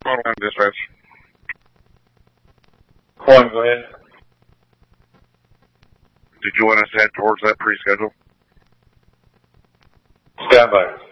on dispatch. One, go ahead. Did you want us to head towards that pre-schedule? Stand by.